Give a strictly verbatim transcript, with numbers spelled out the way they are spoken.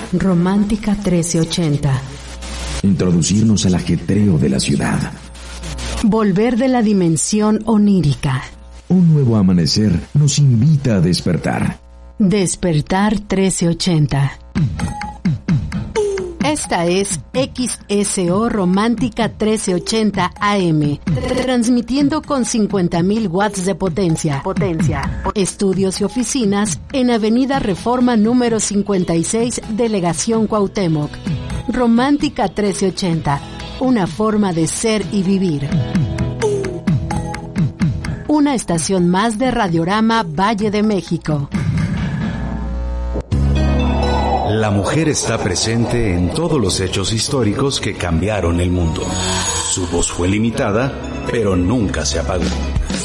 Romántica trece ochenta. Introducirnos al ajetreo de la ciudad. Volver de la dimensión onírica. Un nuevo amanecer nos invita a despertar. Despertar trece ochenta. Esta es X S O Romántica trece ochenta A M, transmitiendo con cincuenta mil watts de potencia. Potencia. Estudios y oficinas en Avenida Reforma número cincuenta y seis, Delegación Cuauhtémoc. Romántica trece ochenta, una forma de ser y vivir. Una estación más de Radiorama Valle de México. La mujer está presente en todos los hechos históricos que cambiaron el mundo. Su voz fue limitada, pero nunca se apagó.